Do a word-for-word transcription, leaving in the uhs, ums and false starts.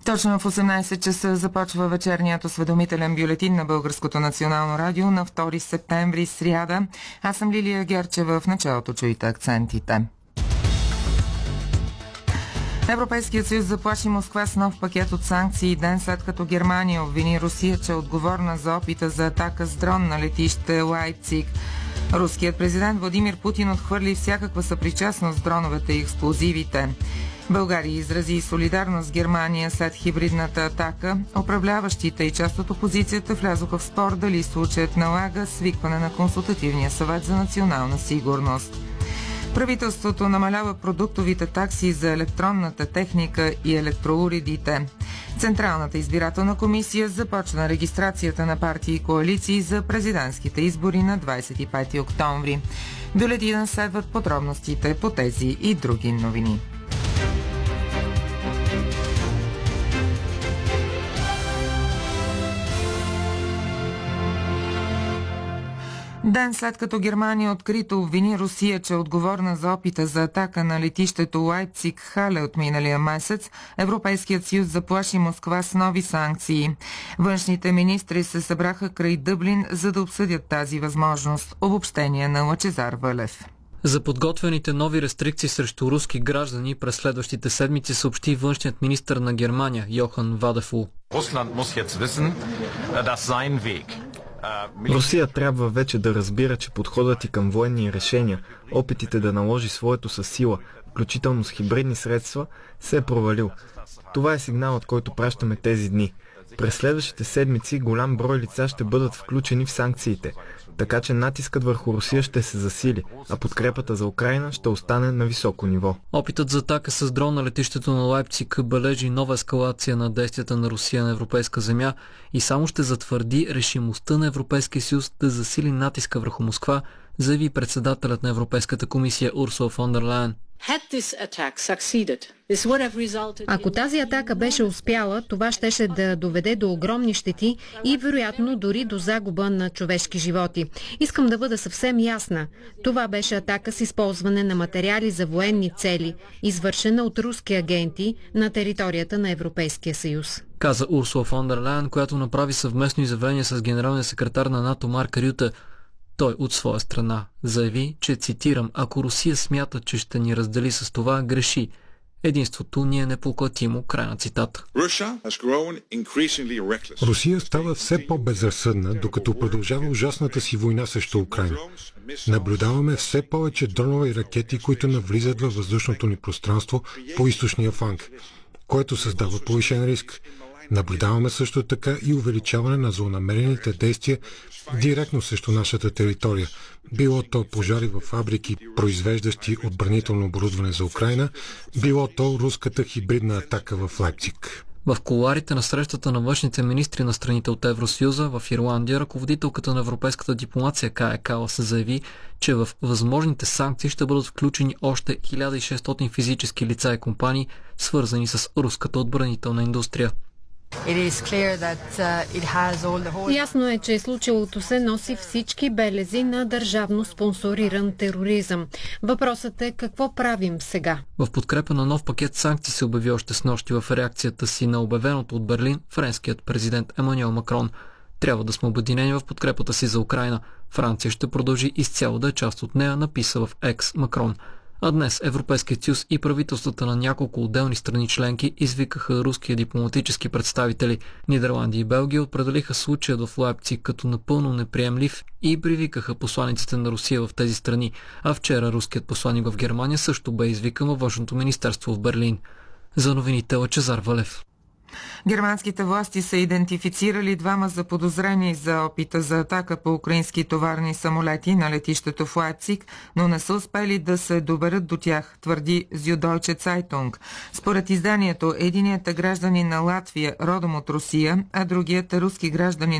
Точно в осемнайсет часа започва вечерният осведомителен бюлетин на Българското национално радио на втори септември, сряда. Аз съм Лилия Герчева. В началото чуйте акцентите. Европейският съюз заплаши Москва с нов пакет от санкции ден след като Германия обвини Русия, че е отговорна за опита за атака с дрон на летище Лайпциг. Руският президент Владимир Путин отхвърли всякаква съпричастност с дроновете и експлозивите. България изрази солидарност с Германия след хибридната атака. Управляващите и част от опозицията влязоха в спор дали случаят налага свикване на Консултативния съвет за национална сигурност. Правителството намалява продуктовите такси за електронната техника и електроуредите. Централната избирателна комисия започна регистрацията на партии и коалиции за президентските избори на двайсет и пети октомври. Бюлетина следват подробностите по тези и други новини. Ден след като Германия открито обвини Русия, че е отговорна за опита за атака на летището Лайпциг Хале от миналия месец, Европейският съюз заплаши Москва с нови санкции. Външните министри се събраха край Дъблин, за да обсъдят тази възможност. Обобщение на Лъчезар Вълев. За подготвените нови рестрикции срещу руски граждани през следващите седмици съобщи външният министър на Германия Йохан Вадефул. Русия трябва вече да разбира, че подходът и към военни решения, опитите да наложи своето със сила, включително с хибридни средства, се е провалил. Това е сигналът, който пращаме тези дни. През следващите седмици голям брой лица ще бъдат включени в санкциите, така че натискът върху Русия ще се засили, а подкрепата за Украйна ще остане на високо ниво. Опитът за атака с дрон на летището на Лайпциг бележи нова ескалация на действията на Русия на европейска земя и само ще затвърди решимостта на Европейския съюз да засили натиска върху Москва, заяви председателят на Европейската комисия Урсула фон дер Лайен. Ако тази атака беше успяла, това щеше да доведе до огромни щети и вероятно дори до загуба на човешки животи. Искам да бъда съвсем ясна. Това беше атака с използване на материали за военни цели, извършена от руски агенти на територията на Европейския съюз, каза Урсула фон дер Лайен, която направи съвместно изявление с генералния секретар на НАТО Марк Рюте. Той от своя страна заяви, че, цитирам, ако Русия смята, че ще ни раздели с това, греши. Единството ни е непоклатимо, край на цитата. Русия става все по-безразсъдна, докато продължава ужасната си война срещу Украйна. Наблюдаваме все повече дронове и ракети, които навлизат във въздушното ни пространство по източния фланг, което създава повишен риск. Наблюдаваме също така и увеличаване на злонамерените действия директно срещу нашата територия. Било то пожари в фабрики, произвеждащи отбранително оборудване за Украйна, било то руската хибридна атака в Лайпциг. В кулоарите на срещата на външните министри на страните от Евросъюза в Ирландия, ръководителката на европейската дипломация Кая Калас се заяви, че в възможните санкции ще бъдат включени още хиляда и шестстотин физически лица и компании, свързани с руската отбранителна индустрия. Ясно е, че случилото се носи всички белези на държавно спонсориран тероризъм. Въпросът е какво правим сега. В подкрепа на нов пакет санкции се обяви още снощи в реакцията си на обявеното от Берлин френският президент Емануел Макрон. Трябва да сме обединени в подкрепата си за Украйна. Франция ще продължи изцяло да е част от нея, написа в Екс Макрон. А днес Европейският съюз и правителствата на няколко отделни страни членки извикаха руския дипломатически представители. Нидерландия и Белгия определиха случая в Лайпциг като напълно неприемлив и привикаха посланиците на Русия в тези страни. А вчера руският посланик в Германия също бе извикан във външното министерство в Берлин. За новините Лъчезар Вълев. Германските власти са идентифицирали двама заподозрени за опита за атака по украински товарни самолети на летището в Лайпциг, но не са успели да се доберат до тях, твърди Süddeutsche Zeitung. Според изданието, единият е гражданин на Латвия, родом от Русия, а другият е руски гражданин